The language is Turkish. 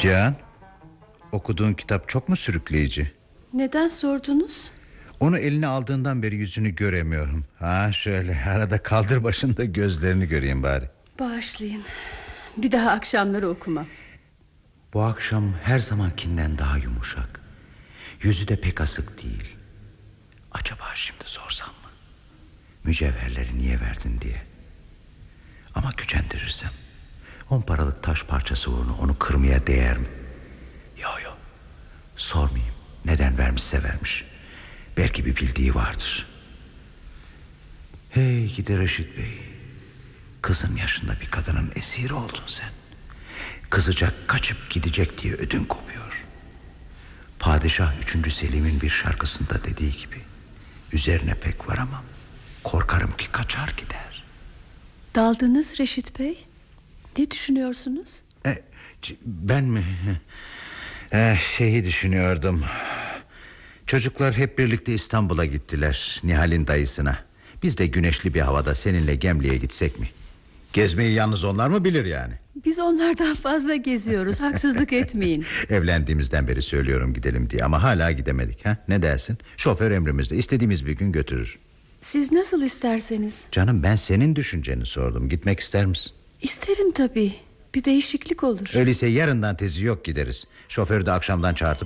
Cihan, okuduğun kitap çok mu sürükleyici? Neden sordunuz? Onu eline aldığından beri yüzünü göremiyorum. Şöyle arada kaldır başında gözlerini göreyim bari. Bağışlayın. Bir daha akşamları okumam. Bu akşam her zamankinden daha yumuşak. Yüzü de pek asık değil. Acaba şimdi sorsam mı? Mücevherleri niye verdin diye. Ama gücendirirsem 10 paralık taş parçası uğruna onu kırmaya değer mi? Yo, sormayayım. Neden vermişse vermiş. Belki bir bildiği vardır. Hey gidi Reşit Bey, kızın yaşında bir kadının esiri oldun sen. Kızacak, kaçıp gidecek diye ödün kopuyor. Padişah 3. Selim'in bir şarkısında dediği gibi, üzerine pek varamam, korkarım ki kaçar gider. Daldınız Reşit Bey. Ne düşünüyorsunuz? Ben mi? Şeyi düşünüyordum. Çocuklar hep birlikte İstanbul'a gittiler, Nihal'in dayısına. Biz de güneşli bir havada seninle Gemli'ye gitsek mi? Gezmeyi yalnız onlar mı bilir yani? Biz onlardan fazla geziyoruz. Haksızlık etmeyin. Evlendiğimizden beri söylüyorum gidelim diye, ama hala gidemedik. Ne dersin? Şoför emrimizde, istediğimiz bir gün götürür. Siz nasıl isterseniz. Canım, ben senin düşünceni sordum. Gitmek ister misin? İsterim tabii. Bir değişiklik olur. Öyleyse yarından tezi yok, gideriz. Şoförü de akşamdan çağırtıp